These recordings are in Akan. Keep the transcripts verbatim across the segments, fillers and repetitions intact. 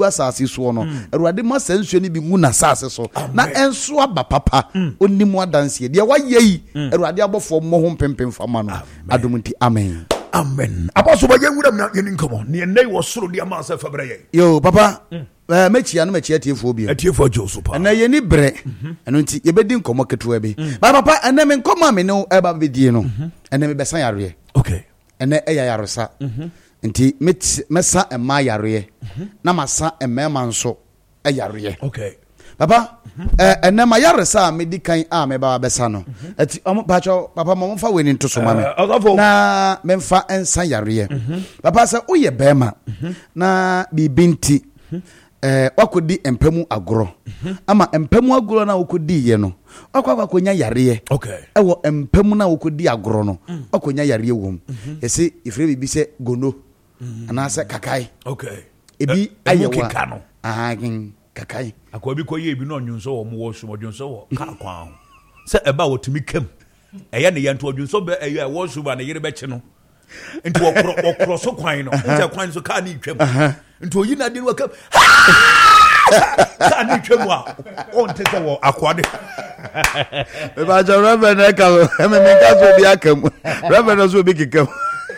gu asase so no Awurade ma sansuo ni bi ngu na asase so na enso aba papa onimu adanse de waye yi Awurade abofo mo ho pempem fama no adom nti amen amen apostle ba yenwura na yenin komo ne nei wo soro de ama sa fabra ye yo papa eh mechia no mechia tiefo bi atiefo Joseph pa na yeni bre eno nti ye bedi nkomo ketewa bi ba papa ene me nkomo me no e ba bedie no ene me besan yare okay ene e ya yaresa nti mesa ema yare na masa emema nso e yare okay papa eh ene ma yaresa medikan a me ba besa no ati pacho papa mo mfa weni nto so ma me na me mfa ensa yare papa se uye bema na bibinti eh wakodi empemu agoro ama empemu agoro na wakodi ye no wakwa konya yare okay ewo empemu na wakodi agoro no wakonya yare wom yesi ifre bibi se gono anase kakai okay ebi ayewa kano ah kakai akwa bi koye bi no nwunso wo mo wo so modwunso wo ka kwa se eba wotumi kam eya ne yanto odwunso be eya wo so ba ne yire be che no nti wo kro wo kro so kwan no nti kwan so ka ni twam nti oyi na de no kam ka ni twam a on te se wo akwa de e ba ja rebe na ka e me me ka so bi akam rebe na so bi kikam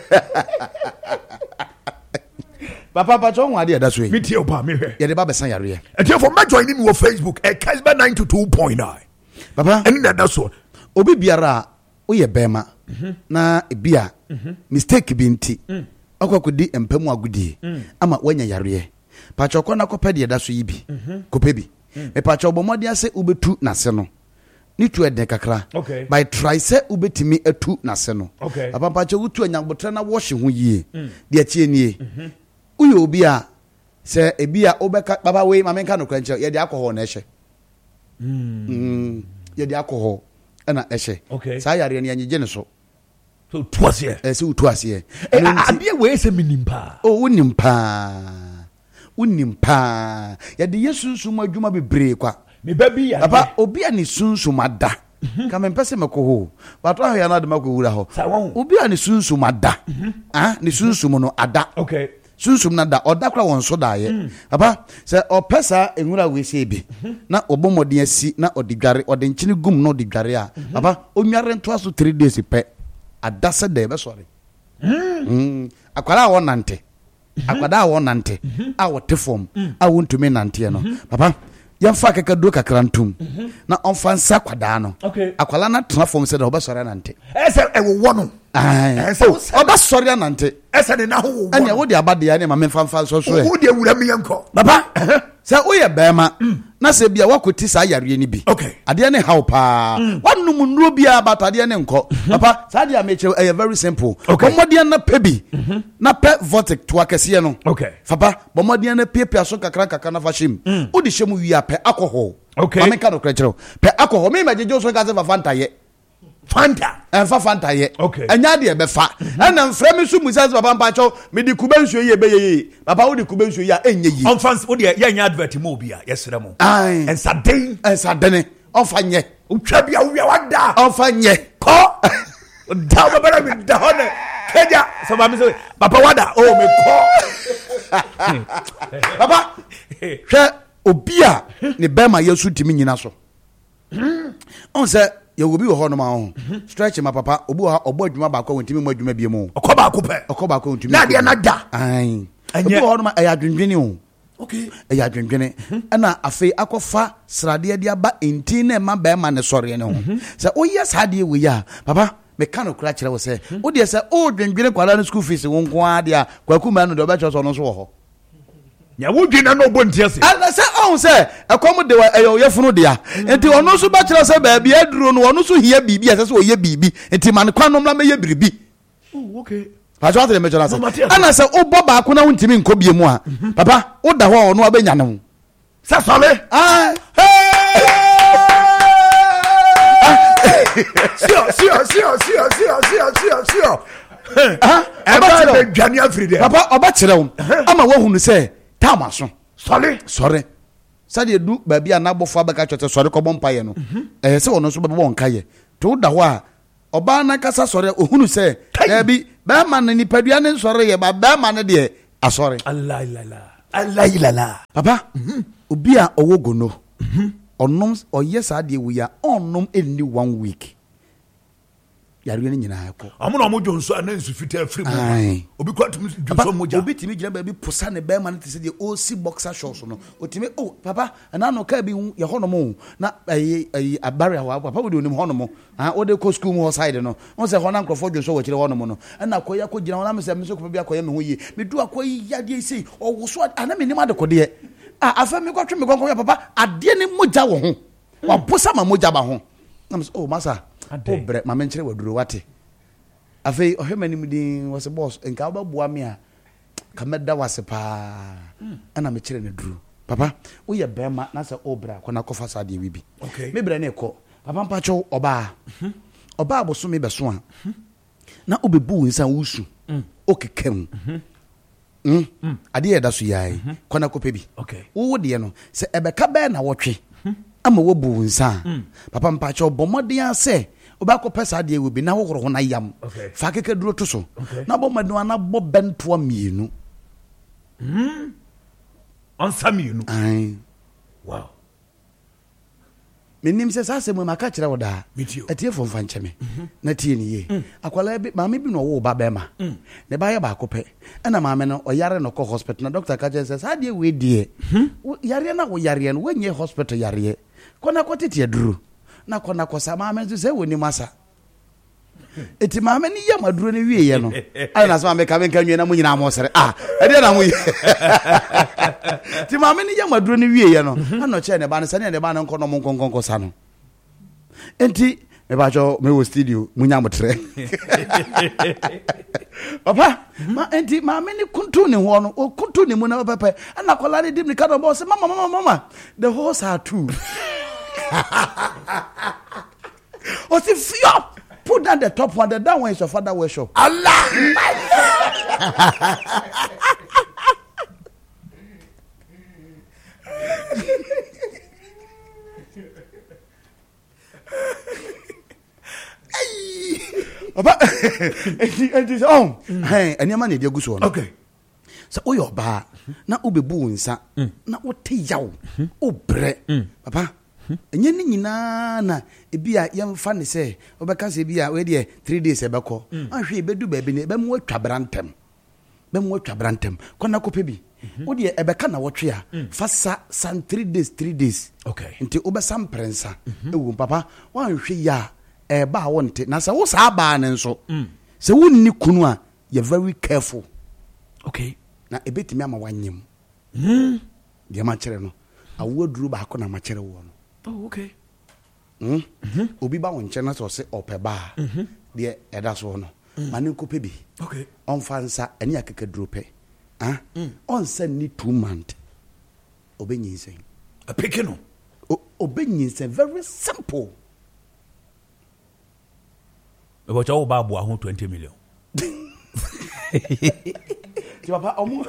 papa papa chon wade da so yi mi tie opa mi hwe ye de ba besan yare ye e tie for me join in wo Facebook e Kasba ninety-two point nine papa en na da so obi biara o ye bema na ebia mistake bi nti akokodi empemu agudi ama wanya yare ye pacho ko na kopede da so yi bi kope bi me pacho bomodi ase ubetu na se no ni tu eden kakra okay by try say ubetimi atu na se no okay papa pacho utu anyagbotre na wash ho yie de achie nie uyo obi a se ebia obeka baba we ma menka no kranche ye de alcohol na ehye mm ye de alcohol na ehye okay sa yare ne anyije ne so so tuase eh se utuase e ade we se minimpa o unimpa unimpa ye de yesunsu adwuma bebre kwa me baby ya papa obi a ne sunsu mada ka me pese mekoho wato ahya na de makowura ho obi a ne sunsu mada ah ne sunsu no ada okay sunsum na da oda kra won so da ye papa se opesa enwura we se bi na obomodin asi na odigare odenchini gum no odigare a papa onware nto aso three days pe adase de be sore mm akwara won nante akwada won nante a wote form a wontumi nante no papa yamfa kakadu kakrantum na onfansa kwada no akwala na tena form se de obesore nante ese ewo wono ah ese obesore nante ese de na ho anya wo de abade ya ne ma memfanfa so so wo de wura mi yanko baba se wo ye bema na se bia wakoti sa yare ni bi ade ne how pa wanum nuro bia batade ne nko papa sa de ameche e very simple bomode na pebi na pe vortex to akese no papa bomode na pepia so kakra kakra na fashim wo de shemu wi ape alcohol ma me ka no krechero pe alcohol me majeje so ka se fanta ye Fanta enfa Fanta ye enya de be fa ena mfra me su musa papa mpacho me di kuba nsuo ye be ye papa wo di kuba nsuo ya enye yi on fans wo de ya nya advert mo bia yesere mo ensa den ensa den onfa nye utwa bia wo wada onfa nye ko da ba bara mi da hone keja so ba mi so papa wada oh me ko papa hwe obia ne bema yesu timi nyina so on se ye will be ho no ma ho stretch my papa obu ha obo adwuma ba kwa wontimi mu adwuma bie mu okoba ko pe okoba ko wontimi na de na da ai obu ho no ma aya dwendwene o okay aya dwendwene ana afi akofa srade de aba enti na ma ba ma ne sore ne ho se o yes ha de we ya papa me kan okura kire wo se o de se o dwendwene kwala no school fees wo nko ade a kwaku ma no de oba cho so no so ho ya wudwina no bontiase ala se on se akom de ayo yefunu de a enti ono so ba kire se ba bia duro no ono so hia bibi ase se o ye bibi enti man kwanom la me ye biribi oh okay pacho ate me jona se ana se o bo ba ko na wontimi nko bie mu a papa o da ho ono abenya ne se sole ah sio sio sio sio sio sio sio sio ah aba be dwane afride papa oba kire wo ama wo hunu se tamaso sole sore sade du ba bia na bofo abeka chote sore ko bompa ye no eh se wono so be bon kaye to da ho a oba na kasa sore ohunu se ya bi ba ma na nipadua ne sore ye ba ba ma ne de asore allah la la Alayilala. Papa, obi a owo gono. Onom oyɛ saa de wo ya onnom enni one week. Yare ni nyina akɔ. Amono amo jonso anansu fita afiri mu. Obi kwa tumi jonso moja. Obi timi gina ba bi posa ne be ma ne tese de o si boxer shorts no. Otimi oh papa ana no ka bi ye honom na ayi ayi abare wa papa wo de onim honom. Ah o de ko school mu side no. On se hona nkrofo jonso wo kire honom no. Na akoya ko gina wona me se me so ko bi akoya me ho yi. Me du akoyi yade sei o wo so ana me nim adekode. Ah afa me kwatwe me gonko ya papa ade ne moja wo ho. Wa posa ma moja ba ho. Na me oh masa o bre ma menkere waduro wate afei ohema nim din was boss enka ba boa me a ka meda wase pa ana me kire ne duro papa wo ye bema na se o bra kona kofa sa de wibi me bre ne ko papa mpa cho oba oba aboso me beso a na obebu nsa wusu o kekem mm ade ye da so yae kona kopa bi wo de no se ebeka be na wotwe ama wo bu nsa papa mpa cho bomode ase obako pesa de wo bi na wo ho na yam fa keke duro to so na bomode na bo bento mienu mm onsa mienu ai wow menim se sase mo maka kire wo da etie fo mfa ncheme na tie ni ye akwala bi maame bi no wo ba be ma ne ba ye ba ko pe na maame no oyare no ko hospital na doctor ka je se sa de we die yare na wo yare no wenye hospital yare kona kwatete aduro na kona kosa maame nso se woni masa eti maame ni yam aduro ne wie ye no ai na so maame ka ben ka nwe na munyina mo sere ah e de na mu ti maame ni yam aduro ne wie ye no ano che ne ba ne se ne ba ne nko no mo nko nko sa no enti me ba jo me wo studio munya mo tre papa ma enti maame ni kuntu ne ho no o kuntu ne mu na pepe ana kola ne dim ni ka no bo se mama mama mama the horse are two oh, see, fear. Put down the top one, the down one is your father worship. Allah! Papa, and this oh, hey, and your money, dear goose one. Okay. So, oh, your bar, now, Ubebu, sir, now what tea yow, oh, bre, papa. Enye ni nyina na ebia yem fa ne se obeka se bia we de three days ebeko anhwe bedu ba bi ne be mu atwa brantem be mu atwa brantem kona kope bi wo de ebeka na wotwe a fa sa san three days three days okay nti obesam prensa ewu papa wanhwe ya e ba wonte na se wo sa ba ne nso se wonni kunu a you very careful okay na ebetimi ama wanyem mm de ma kire no awoduru ba ko na ma kire wo no. Oh, okay. Hmm. Mm-hmm. Obi ba won chena so se opeba. Mhm. De eda so no. Mane kope bi. Okay. On fansa eni akeke drope. Ah. On send ni two month. Obenyinsen. A pekino. Obenyinsen very simple. E bo chawo ba bo ahun twenty million. Ti papa omo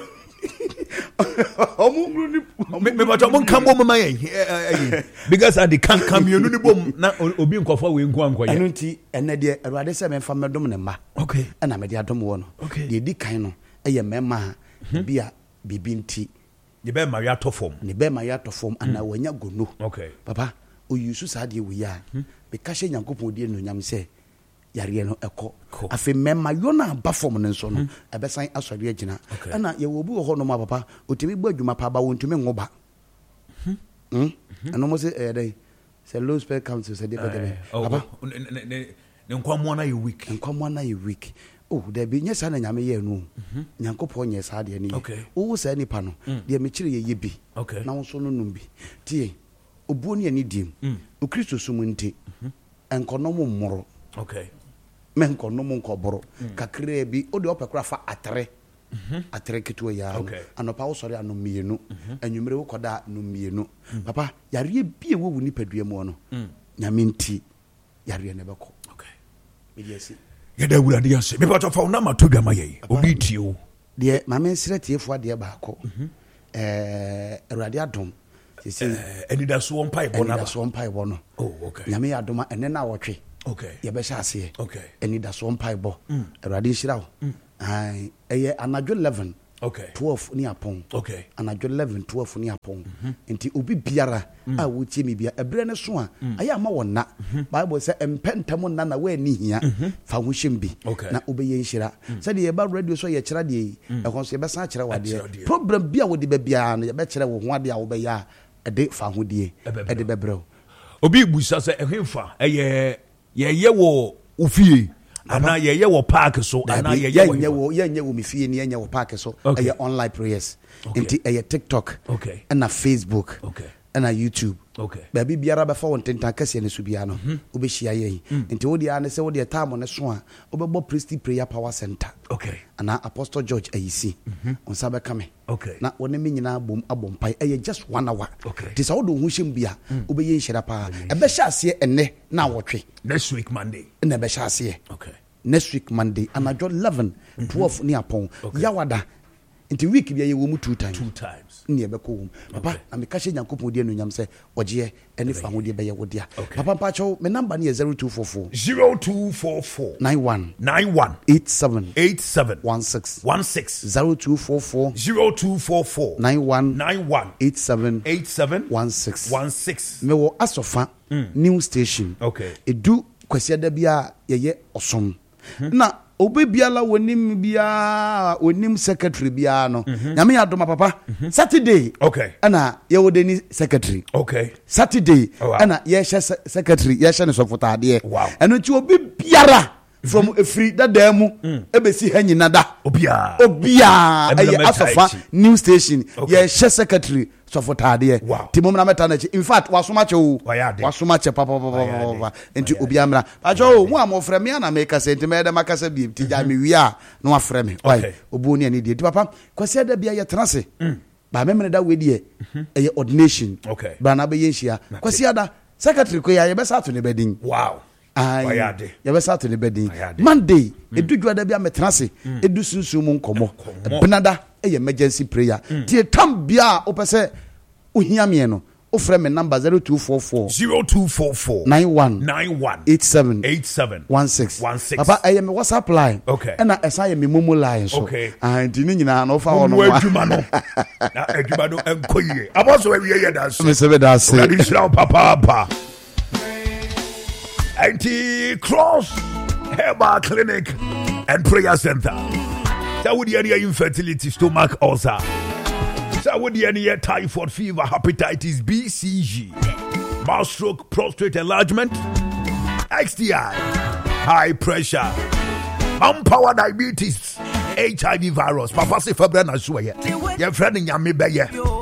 omo ni me ba chawo kan bo mama yen. Because at the can come you no bom na obi nkofo we nku ankoye. Eno nti ene de Awurade se me fa medom ne ma. Okay. Ana me de adom wo no. De di kan no eye mema bia bibi nti. De be ma ya to form. Ne be ma ya to form ana wanya gono. Okay. Papa, o yusu sa de we ya. Be ka hye Nyankopon de no nyam se yare no eko afi mema yona ba form ne nso no ebesan asori agina ana ye wo bi wo ho no ma papa otimi gba adwuma pa ba wontumi ngoba hm ano mo se eh dai se low spell council se de be papa ne nkwamo na ye week nkwamo na ye week oh there be nyesa na nyame ye no Nyankopon nye sa de ne wo sa nipa no de me kire ye ye bi na wo so no num bi tie obuo ne ani dim o Kristo sumunti enkono mo mmoro okay men kono mo nkoboro kakre bi o de opekura fa atre atre keto ya anopa wo sori anu mienu anwumre wo koda anu mienu papa yare bi e wo wu nipadua mu no nyame nti yare ne beko okay me die si ya da wura de yanse me pa to fa na ma to dwama ye obi tio de ma men siretiefo ade ba ko eh Awurade adom sisi enida so on pai bona ba so on pai bono oh okay nyame adoma ene na wotwe okay ye be sha ase okay enida so on pai bo Awurade hira wo ai eye anadwo eleven okay twelve ni apon okay anadwo eleven twelve ni apon nti obi biara a wotie mi bia ebre ne so a aya ma wona bible say empentam na na we ni hia fa ho hyem bi na obeye nhira say de ye ba radio so ye kyera de e ho so ye be san kyera wade problem bia wo de ba bia no ye be kyera wo ho ade a wo be ya e de fa ho die e de bebrɛ obi busa say ehemfa eye ye ye wo ofie ana ye ye wo park so ana ye ye wo ye nye wo mi fie ni ye nye wo park so eye online prayers nti eye TikTok okay na Facebook okay na YouTube okay baby biara ba fa won tentan kase ne so bia no obehia ye nti wo dia ne se wo dia time ne so a obebo Priestly Prayer Power Center okay ana Apostle George ayisi on sabe kame okay na woni me nyina bom abompai eye just one hour okay ti sa wo do hu hyem bia obeye nhira pa e be hya ase enne na wotwe next week Monday na be hya ase okay next week Monday anadwo eleven twelve ni apon yawada nti week bia ye wo mu two times two times ni e be ko papa na me ka hye Nyankopon die no nyam se oje ene fa ho die be ye wo dia papa pa cho me number ni zero two four four zero two four four nine one nine one eight seven eight seven one six one six zero two four four zero two four four nine one nine one eight seven eight seven one six one six me wo asofa new station okay edu kwasiada bia ye ye osom na obi biala wonim bia onim secretary bia no nyame adoma papa Saturday okay ana ye wodeni secretary okay Saturday oh, wow. ana ye hye secretary ye hye ne sofotade wow. eno ti obi biara from efri dada mu ebesi ha nyina da obia obia eye asofa new station okay. ye hye secretary sofotade wow. ti momna meta na chi in fact wasoma che o wasoma che papa papa enti obia mra ajo mu amofre me na make say enti me da makasa bi ti ja me wi a no afre me why obu ni ani di papa kwase da bia ye tenase ba me me da we die eye ordination okay ba na be ye nhia kwase ada secretary ko ya ye be sa to ne bedin wow ay ya be sa to ne bedin Monday edudwa da bia me tenase edu sunsun mu nkomo benada eye emergency prayer tie tam bia opese ohia me no ofre me number zero two four four zero two four four nine one nine one eight seven eight seven one six one six papa eye me WhatsApp line okay and esa ye me momo line so okay and ni nyina na ofa wono adwuma no na adwuma no enkoyie aboso we ye dance me se be dance traditional papa papa Anti-Cross Herbal Clinic and Prayer Center. That would be any infertility, stomach ulcer. That would be any typhoid fever, hepatitis B, C, G, mouth stroke, prostate enlargement, X T I, high pressure, unpowered diabetes, H I V virus. Papa say February na suwa ye. Your friend in Yami Beye.